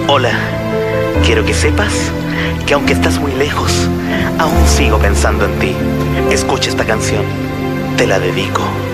Hola, quiero que sepas que aunque estás muy lejos, aún sigo pensando en ti. Escucha esta canción, te la dedico.